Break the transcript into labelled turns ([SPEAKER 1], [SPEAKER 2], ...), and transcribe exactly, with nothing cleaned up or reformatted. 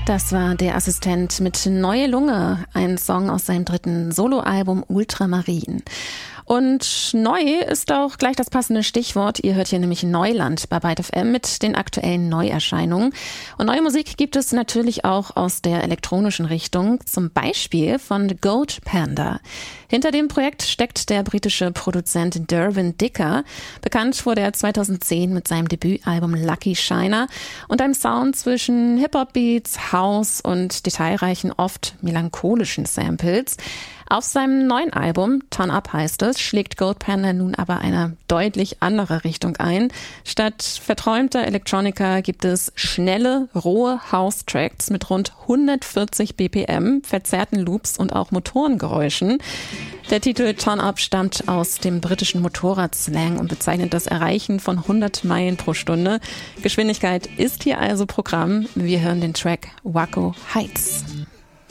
[SPEAKER 1] Das war der Assistent mit Neue Lunge, ein Song aus seinem dritten Soloalbum Ultramarin. Und neu ist auch gleich das passende Stichwort. Ihr hört hier nämlich Neuland bei Byte F M mit den aktuellen Neuerscheinungen. Und neue Musik gibt es natürlich auch aus der elektronischen Richtung, zum Beispiel von The Goat Panda. Hinter dem Projekt steckt der britische Produzent Dervin Dicker. Bekannt wurde er zweitausendzehn mit seinem Debütalbum Lucky Shiner und einem Sound zwischen Hip-Hop-Beats, House und detailreichen, oft melancholischen Samples. Auf seinem neuen Album, Turn Up heißt es, schlägt Goat Panda nun aber eine deutlich andere Richtung ein. Statt verträumter Electronica gibt es schnelle, rohe House-Tracks mit rund hundertvierzig B P M, verzerrten Loops und auch Motorengeräuschen. Der Titel Turn Up stammt aus dem britischen Motorradslang und bezeichnet das Erreichen von hundert Meilen pro Stunde. Geschwindigkeit ist hier also Programm. Wir hören den Track Waco Heights.